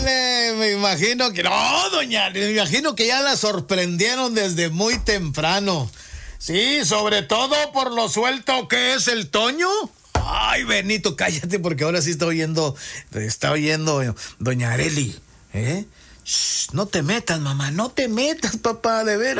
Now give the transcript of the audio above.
Ándale, me imagino que... No, doña, me imagino que ya la sorprendieron desde muy temprano. Sí, sobre todo por lo suelto que es el Toño. Ay, Benito, cállate porque ahora sí está oyendo doña Areli, ¿eh? Shh, no te metas, mamá, no te metas, papá, de veras.